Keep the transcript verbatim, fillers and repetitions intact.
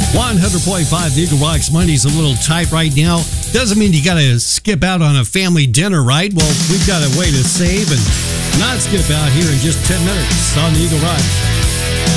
one hundred point five Eagle Rocks. Money's a little tight right now. Doesn't mean you got to skip out on a family dinner, right? Well, we've got a way to save and not skip out here in just ten minutes on the Eagle Rocks.